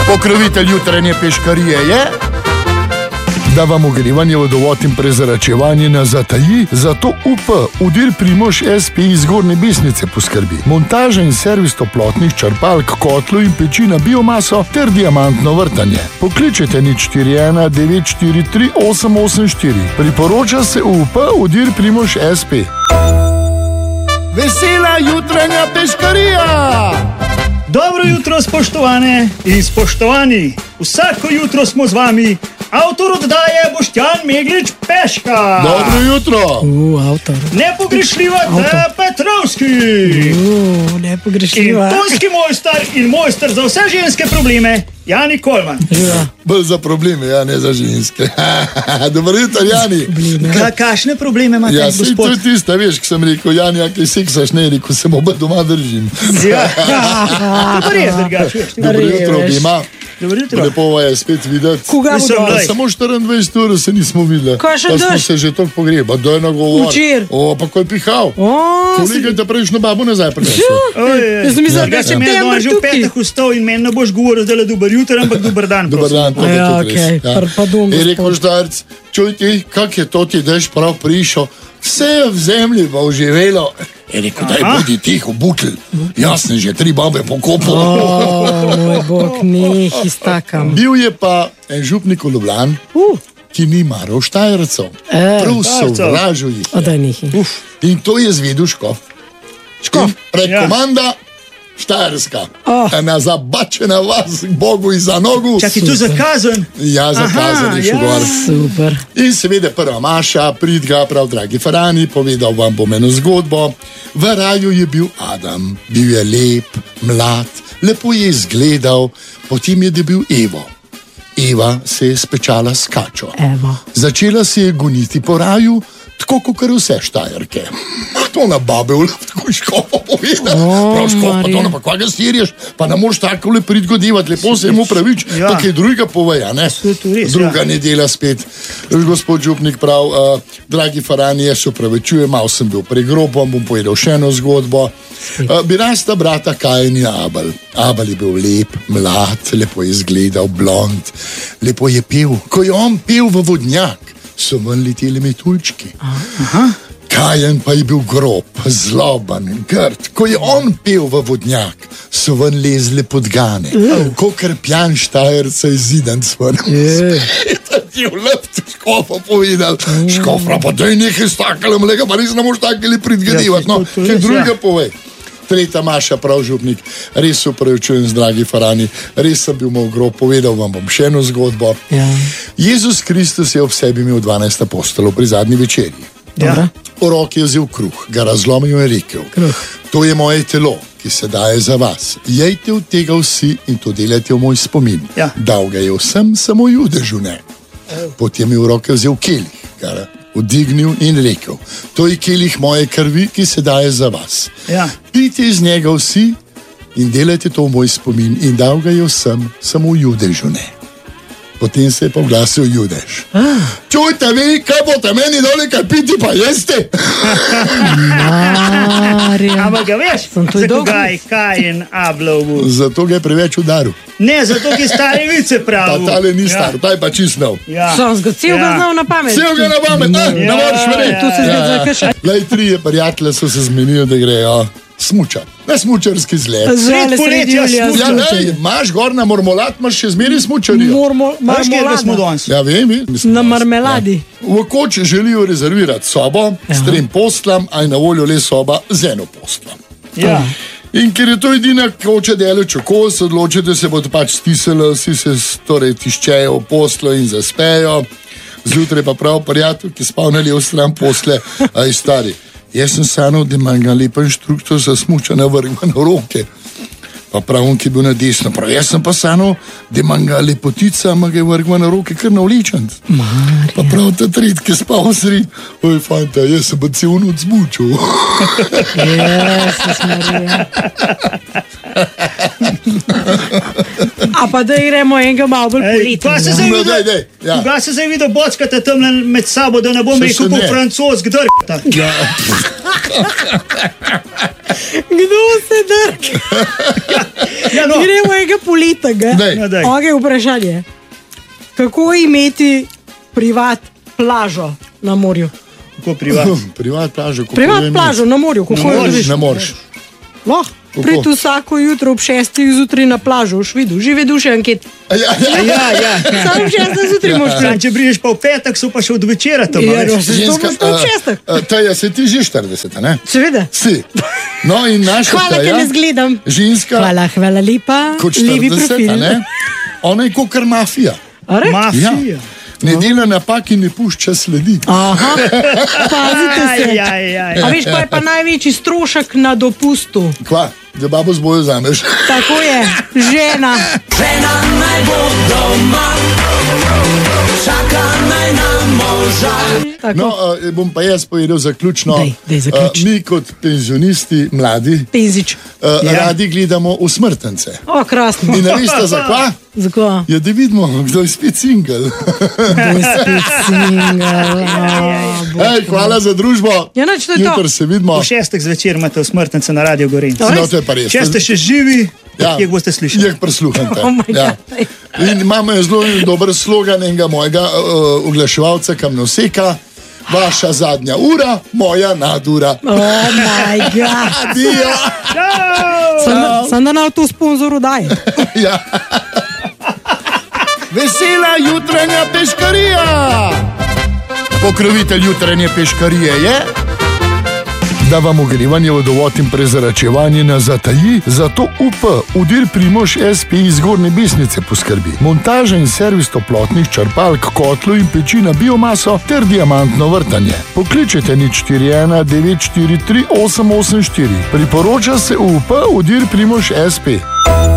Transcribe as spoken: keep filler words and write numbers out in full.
Pokrovitelj jutranje peškarije je, da vam ogrevanje, vodovod in prezračevanje ne zataji, zato U P, Udir Primož S P iz Zgornje Besnice poskrbi. Montaža in servis toplotnih črpalk, kotlov in peči na biomaso ter diamantno vrtanje. Pokličete nič štiri ena devet štiri tri osem osem štiri. Priporoča se U P, Udir Primož S P. Vesela jutranja peškarija! Dobro jutro, spoštovane in spoštovani. Vsako jutro smo z vami. Avtor oddaje Boštjan Meglič Peška. Dobro jutro. Uh, avtor. Nepogrešljiva Teja Petrovski. Uh, nepogrešljiva. In tonski mojster in mojster za vse ženske probleme, Jani Kolman. Ja. Bolj za probleme, ja, ne za ženske. Dobro jutro, Jani. Ka, kašne probleme imate, Ja, gospod? si to je tista, veš, ko sem rekel, Jani, a kaj seksaš, ne, rekel, se oba doma držim. Ja. To pa res, drugač, veš. Dobro jutro, Bima. Dobro jutro. Lepo je spet videti. Koga bo Mislim, dol? lej. Samo štiriindvajset ur se nismo videli. Kaj še Pa smo daš? se že toliko pogreba, doj na govor. Včer. O, pa ko je pihal. O, Kolega je te prejšnjo babo nazaj prinesel. Jaz sem mislil, da Ja, je sem jaz september danes že v tukaj. petih vstal in meni ne boš govoril, da je dober jutro, ampak dober dan. Dobar prosim. dan, to je Ja, tudi res. okej, par- pardon, Je rekel gospod. Štarc, čuj ti, kak je to ti daš prav prišel, vse je v zemlji pa oživelo. Je rekel, daj Aha. bodi tiho, butl. Jaz sem že tri babe pokopal. O, moj bog, nehi stakam. Bil je pa en župnik v Ljubljani, Uh, ki ni maral Štajercev. E, Prav Štajercev. sovražil jih. je. odaj nehi. In to je zvedel Škof. Škof, pred Ja. komanda Štajerska. Oh. Ena zabačena vas, Bogu iza nogu. Čakaj, tu zakazan. Ja, zakazan je šel ja. gor. Super. In seveda prva Maša, prid ga prav, dragi Farani, povedal vam bom eno zgodbo. V raju je bil Adam, bil je lep, mlad, lepo je izgledal, potem je dobil Evo. Eva se je spečala s kačo. Evo. Začela se je goniti po raju, tako kot vse Štajerke. To na babe v tako škopo povedal. O, Prav škopo, pa to Marija. na pa kva ga stirješ, pa ne moš tako le pridgodivati, lepo se mu pravič, Ja. pa kaj drugega poveja, ne? To je to res, Druga ja. nedela spet. Gospod župnik prav, uh, dragi Farani, jaz se upravičujem, malo sem bil pregrob, vam bom povedal še eno zgodbo. Uh, bi rasta brata Kain in Abel. Abel je bil lep, mlad, lepo je izgledal, blond, lepo je pil. Ko je on pil v vodnjak, so ven leteli metuljčki. Kajen pa je bil grob, zloben, grd. Ko je on pil v vodnjak, so ven lezle podgane. Ko krpjan Štajerca je zidan sven. Ti v leptu škofa povedal, škofra pa daj nekaj stakale, mlega pa res ne moš takele pridgledivati. No, Ja, to- to kaj res, drugega ja. povej. Tretja Maša, prav župnik, res se upravičujem, dragi Farani, res sem bil malo grob, povedal vam bom še eno zgodbo. Ja. Jezus Kristus je ob sebi imel dvanajst apostolov pri zadnji večerji. Dobro. V roki je vzel kruh, ga razlomil in je rekel: Kruh. To je moje telo, ki se daje za vas. Jejte od tega vsi in to delajte v moj spomin. Ja. Dal ga je vsem, samo judežu ne. Potem je v roke vzel kelih, ga odignil in rekel: To je kelih moje krvi, ki se daje za vas. Ja. Pijte iz njega vsi in delajte to v moj spomin. In dal ga je vsem, samo judežu ne. Potem se je pa oglasil Judež. Čujte vi, kaj boste meni dole, kaj piti pa jeste? Marija. Ampak ga veš, Sem to za dolgo- koga je Kajen Abelov. Zato ga je preveč udaril. Ne, zato ki stare vice Pa pravi. tale ni star, ta je pa čist nov. Ja. Sem ga cel ga Ja. znal na pamet. Vse ga na pamet, ne, ne Ja, moreš verjeti. Tu se ja, zdaj zakaj Lej, trije prijatelji so se zmenili, da grejo smučati. Na smučarski zlet. Zale Sred sredi poletja julija. smuča. Ja, ne, imaš gor na Mormolat, imaš še zmeri smučarijo. Mormo, Veš, kje smo marmolada. danes? Ja, vem, vem. Mislim, Na da- marmeladi. V koči želijo rezervirati sobo s trem poslam, a je na voljo le soba z eno poslom. Ja. In ker je to edina koča deleč oko, se odločite, se bodo pač stisnili, vsi se s- torej tiščejo v poslo in zaspejo. Zjutraj pa prav prijatelj, ki spal na levo stran posle, aj stari. Jaz sem sanjal, da ima ga lepa inštruktor za smučanje vrgma na roke. Pa pravim, ki je bil na desno. Prav, jaz sem pa sanjal, da ima ga lepotica, ima ga vrgma na roke, kar navličen. Pa prav ta tret, ki je spal sred. Oj, fanta, jaz sem pa cel noč smučal. Jezus Marija. A pa da gremo enega malo bolj poleti. Pa se ne? zdaj No, vidi, daj, daj, ja. Koga se zdaj vidi, bockate tam med sabo, da ne bom Še rekel se po ne. francosk, drta. Ja. Kdo se drka? Ja, no. Gremo enega poleta. Daj. No, daj. Ok, vprašanje. Kako imeti privat plažo na morju? Kako privat? Privat plažo. kako Privat jo plažo na morju, kako jo moreš, dobiš? Ne moreš. Lahko. Pridi vsako jutro ob šestih zjutraj na plažo, v Švidu, živi duše anket. Ja, ja. Ja, ja. Sam ob šestih zjutraj moš Sam, priti. če briješ pa v petek, so pa še od večera tam. a Ja, veš. no, se to moš pa ob šestih. a, a, Taja, si ti že štirideset, ne? Seveda. Si. No in naša Hvala, Taja, ker ne zgledam. ženska, Hvala, hvala lepa. kot Levi štirideset, profil. a ne? Ona je kot kar mafija. A re? Mafija. Ne dela napak in ne pušča sledi. Aha, pazite se. Aj, aj, aj. A veš, kaj je pa največji strošek na dopustu? Kva, da babo z bojo zameš. Tako je, žena. Žena naj bo doma, čaka naj na moža. Tako. No, a, bom pa jaz povedal zaključno. Daj, daj zaključi. A, mi kot penzionisti, mladi, Penzič. a, Ja. radi gledamo usmrtence. O, krasno. In ne veste zakaj? Zakaj? Ja, da vidimo, kdo je spet single. Boj spet single. a, bo- Ej, hvala za družbo. Ja, nič, to je to. Jutri se vidimo. Po šestih zvečer imate usmrtence na Radio Gorenc. No, No, to je pa res. Če ste še živi, Ja. jih boste slišali. Jih prisluhnite. Oh my Ja. God. In imamo zelo dober slogan enega mojega uh, oglaševalca, kam noseka. Vaša zadnja ura, moja nadura. Oh, moj bog. Adijo. Čau! Sem da na to sponzoru daje. Ja. Vesela jutranja peškarija. Pokrovitelj jutranje peškarije je, da vam ogrevanje, vodovod in prezračevanje ne zataji, zato U P, Udir Primož S P iz Zgornje Besnice poskrbi. Montaža in servis toplotnih črpalk, kotlov in peči na biomaso ter diamantno vrtanje. Pokličite nič štiri ena devet štiri tri osem osem štiri. Priporoča se U P, Udir Primož S P.